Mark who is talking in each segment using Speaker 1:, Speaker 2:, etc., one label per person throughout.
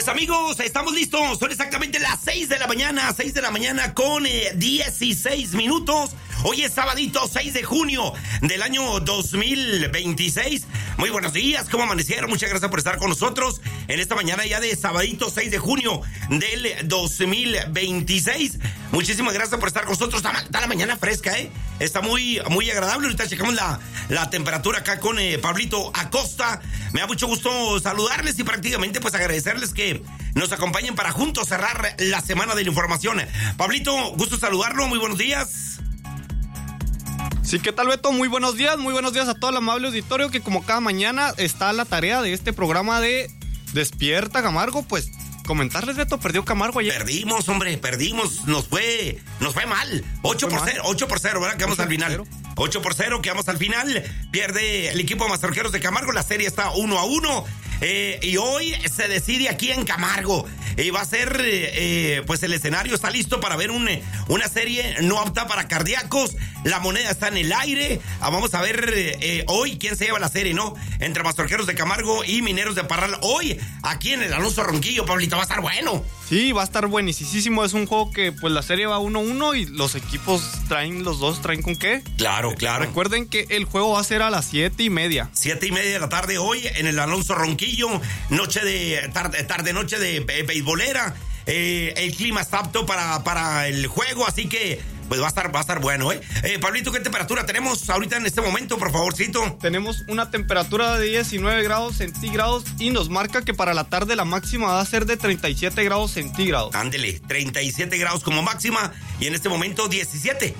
Speaker 1: Pues amigos, estamos listos. Son exactamente las 6 de la mañana con 16 minutos. Hoy es sabadito 6 de junio del año 2026. Muy buenos días, ¿cómo amanecieron? Muchas gracias por estar con nosotros en esta mañana ya de sabadito 6 de junio del 2026. Muchísimas gracias por estar con nosotros. Está la mañana fresca, ¿eh? Está muy agradable. Ahorita checamos la temperatura acá con Pablito Acosta. Me da mucho gusto saludarles y prácticamente pues agradecerles que nos acompañen para juntos cerrar la semana de la información. Pablito, gusto saludarlo. Muy buenos días.
Speaker 2: Sí, ¿qué tal, Beto? Muy buenos días a todo el amable auditorio que como cada mañana está la tarea de este programa de Despierta Camargo. Pues comentarles, Beto, perdió Camargo ayer.
Speaker 1: Perdimos, nos fue mal. 8-0, ¿verdad? Quedamos al final. 8-0, quedamos al final. Pierde el equipo de Mazorqueros de Camargo. La serie está 1-1. Y hoy se decide aquí en Camargo. Va a ser, pues el escenario está listo para ver una serie no apta para cardíacos. La moneda está en el aire. Vamos a ver hoy quién se lleva la serie, ¿no? Entre Mazorqueros de Camargo y Mineros de Parral. Hoy, aquí en el Alonso Ronquillo, Pablito, va a estar bueno.
Speaker 2: Sí, va a estar buenísimo. Es un juego que, pues, la serie va 1-1 y los equipos los dos traen con qué.
Speaker 1: Claro.
Speaker 2: Recuerden que el juego va a ser a las 7:30.
Speaker 1: 7:30 de la tarde hoy en el Alonso Ronquillo. Noche de beisbolera. El clima está apto para el juego, así que pues va a estar bueno, Pablito, ¿qué temperatura tenemos ahorita en este momento, por favorcito?
Speaker 2: Tenemos una temperatura de 19 grados centígrados y nos marca que para la tarde la máxima va a ser de 37 grados centígrados.
Speaker 1: Ándele, 37 grados como máxima y en este momento 19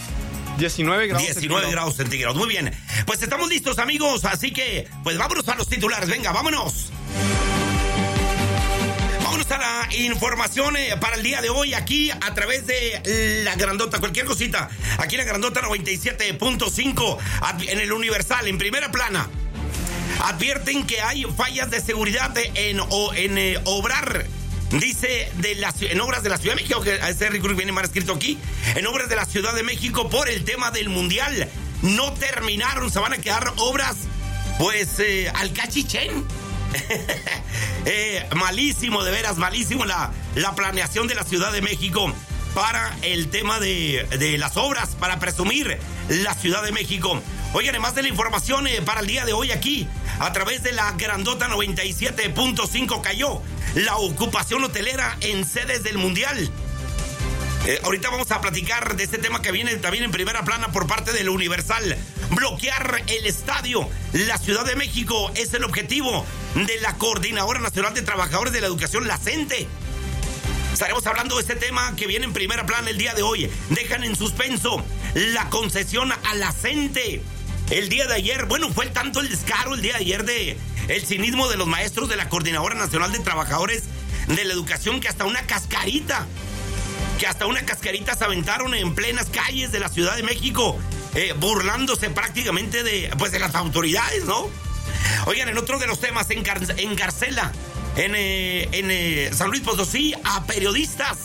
Speaker 1: grados centígrados. Muy bien. Pues estamos listos, amigos. Así que, pues vámonos a los titulares. Venga, vámonos. Vámonos a la información para el día de hoy aquí a través de la Grandota. Cualquier cosita. Aquí en la Grandota 97.5 en el Universal, en primera plana. Advierten que hay fallas de seguridad en obrar. Dice en obras de la Ciudad de México, que a ese recurso viene mal escrito aquí, en obras de la Ciudad de México por el tema del Mundial. No terminaron, se van a quedar obras, pues, al cachichén. Malísimo, de veras, malísimo la planeación de la Ciudad de México para el tema de las obras, para presumir la Ciudad de México. Oigan, además de la información para el día de hoy aquí, a través de la Grandota 97.5 cayó la ocupación hotelera en sedes del Mundial. Ahorita vamos a platicar de este tema que viene también en primera plana por parte del Universal. Bloquear el estadio. La Ciudad de México es el objetivo de la Coordinadora Nacional de Trabajadores de la Educación, la CENTE. Estaremos hablando de este tema que viene en primera plana el día de hoy. Dejan en suspenso la concesión a la CENTE. El día de ayer, bueno, fue tanto el descaro el día de ayer de el cinismo de los maestros de la Coordinadora Nacional de Trabajadores de la Educación que hasta una cascarita se aventaron en plenas calles de la Ciudad de México, burlándose prácticamente de las autoridades, ¿no? Oigan, en otro de los temas, encarcela en San Luis Potosí a periodistas.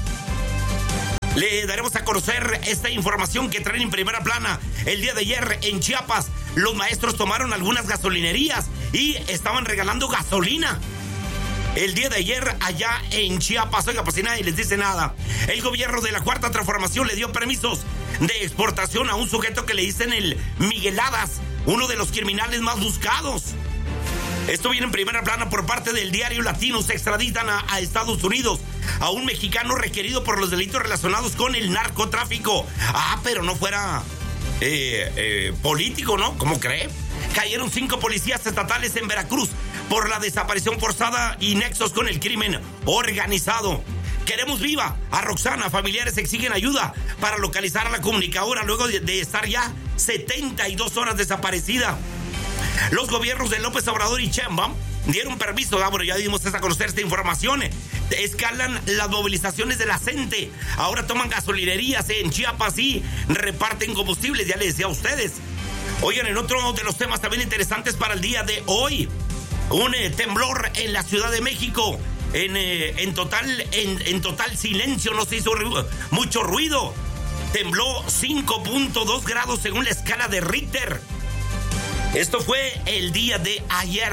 Speaker 1: Le daremos a conocer esta información que traen en primera plana. El día de ayer en Chiapas, los maestros tomaron algunas gasolinerías y estaban regalando gasolina. El día de ayer allá en Chiapas, oiga, pues si nadie les dice nada. El gobierno de la Cuarta Transformación le dio permisos de exportación a un sujeto que le dicen el Migueladas, uno de los criminales más buscados. Esto viene en primera plana por parte del Diario Latino. Se extraditan a Estados Unidos a un mexicano requerido por los delitos relacionados con el narcotráfico. Pero no fuera político, ¿no? ¿Cómo cree? Cayeron 5 policías estatales en Veracruz por la desaparición forzada y nexos con el crimen organizado. Queremos viva a Roxana. Familiares exigen ayuda para localizar a la comunicadora luego de estar ya 72 horas desaparecida. Los gobiernos de López Obrador y Sheinbaum dieron permiso, ya dimos a conocer esta información. Escalan las movilizaciones de la CENTE. Ahora toman gasolinerías en Chiapas y reparten combustibles, ya les decía a ustedes. Oigan, en otro de los temas también interesantes para el día de hoy, un temblor en la Ciudad de México. En total silencio, no se hizo mucho ruido. Tembló 5.2 grados según la escala de Richter. Esto fue el día de ayer.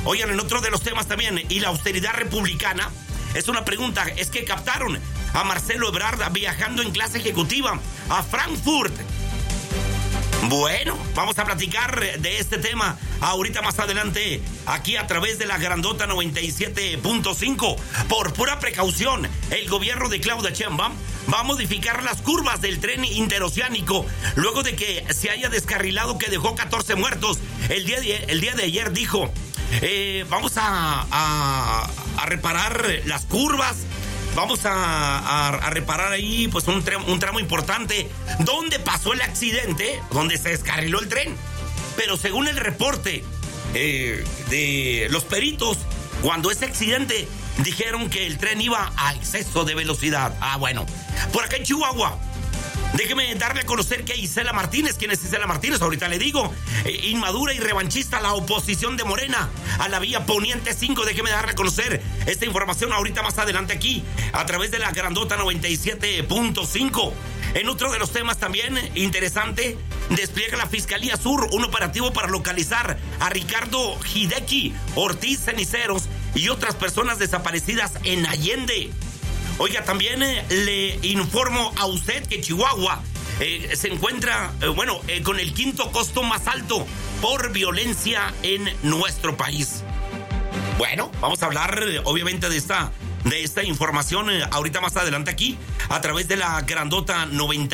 Speaker 1: Oigan, en otro de los temas también, y la austeridad republicana, es una pregunta, es que captaron a Marcelo Ebrard viajando en clase ejecutiva a Frankfurt. Bueno, vamos a platicar de este tema ahorita más adelante, aquí a través de la Grandota 97.5. Por pura precaución, el gobierno de Claudia Sheinbaum va a modificar las curvas del tren interoceánico luego de que se haya descarrilado, que dejó 14 muertos. El día de ayer dijo, vamos a reparar las curvas. Vamos a reparar ahí pues un tramo importante donde pasó el accidente, donde se descarriló el tren. Pero según el reporte de los peritos, cuando ese accidente dijeron que el tren iba a exceso de velocidad. Bueno, por acá en Chihuahua, déjeme darle a conocer que Isela Martínez, ¿quién es Isela Martínez? Ahorita le digo, inmadura y revanchista la oposición de Morena a la vía Poniente 5. Déjeme darle a conocer esta información ahorita más adelante aquí, a través de la Grandota 97.5. En otro de los temas también interesante, despliega la Fiscalía Sur un operativo para localizar a Ricardo Hideki Ortiz Ceniceros y otras personas desaparecidas en Allende. Oiga, también le informo a usted que Chihuahua se encuentra, con el quinto costo más alto por violencia en nuestro país. Bueno, vamos a hablar obviamente de esta información ahorita más adelante aquí, a través de la Grandota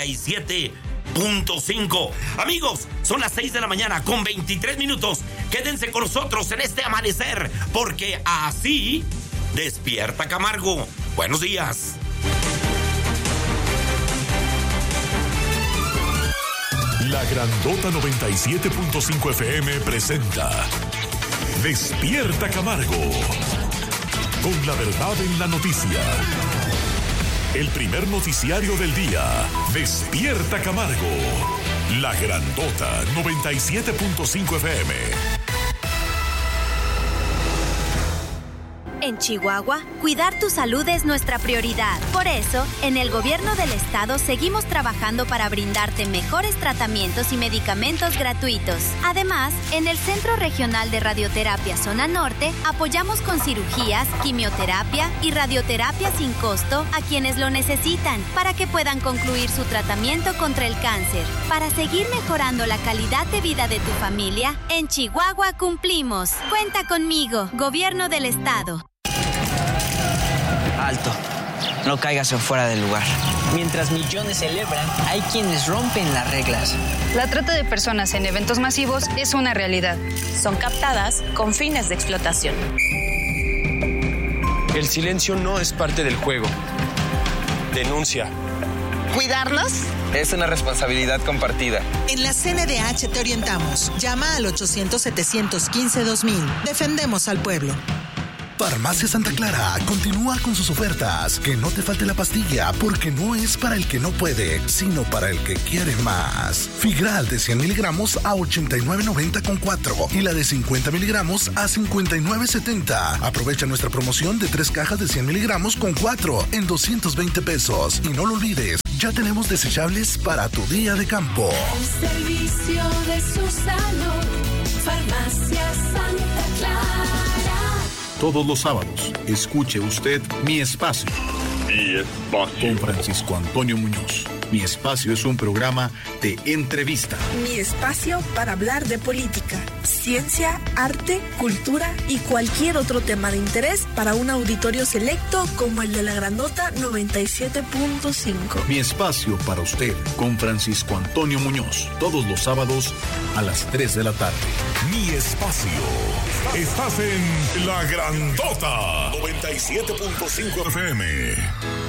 Speaker 1: 97.5. Amigos, son las 6 de la mañana con 23 minutos. Quédense con nosotros en este amanecer, porque así despierta Camargo. Buenos días.
Speaker 3: La Grandota 97.5 FM presenta Despierta Camargo, con la verdad en la noticia. El primer noticiario del día. Despierta Camargo. La Grandota 97.5 FM.
Speaker 4: En Chihuahua, cuidar tu salud es nuestra prioridad. Por eso, en el gobierno del estado seguimos trabajando para brindarte mejores tratamientos y medicamentos gratuitos. Además, en el Centro Regional de Radioterapia Zona Norte, apoyamos con cirugías, quimioterapia y radioterapia sin costo a quienes lo necesitan, para que puedan concluir su tratamiento contra el cáncer. Para seguir mejorando la calidad de vida de tu familia, en Chihuahua cumplimos. Cuenta conmigo, Gobierno del Estado.
Speaker 5: Alto, no caigas en fuera del lugar. Mientras millones celebran, hay quienes rompen las reglas.
Speaker 6: La trata de personas en eventos masivos es una realidad.
Speaker 7: Son captadas con fines de explotación.
Speaker 8: El silencio no es parte del juego. Denuncia.
Speaker 9: ¿Cuidarnos?
Speaker 10: Es una responsabilidad compartida.
Speaker 9: En la CNDH te orientamos. Llama al 800-715-2000. Defendemos al pueblo.
Speaker 11: Farmacia Santa Clara continúa con sus ofertas. Que no te falte la pastilla, porque no es para el que no puede, sino para el que quiere más. Figral de 100 miligramos a 89.90 con 4 y la de 50 miligramos a 59.70. Aprovecha nuestra promoción de 3 cajas de 100 miligramos con 4 en 220 pesos. Y no lo olvides, ya tenemos desechables para tu día de campo.
Speaker 12: El servicio de su salud, Farmacia Santa Clara.
Speaker 13: Todos los sábados, escuche usted Mi Espacio.
Speaker 14: Mi Espacio.
Speaker 13: Con Francisco Antonio Muñoz. Mi Espacio es un programa de entrevista.
Speaker 15: Mi espacio para hablar de política, ciencia, arte, cultura y cualquier otro tema de interés para un auditorio selecto como el de la Grandota 97.5.
Speaker 13: Mi Espacio para usted con Francisco Antonio Muñoz. Todos los sábados a las 3 de la tarde.
Speaker 3: Mi Espacio. Estás en La Grandota 97.5 FM.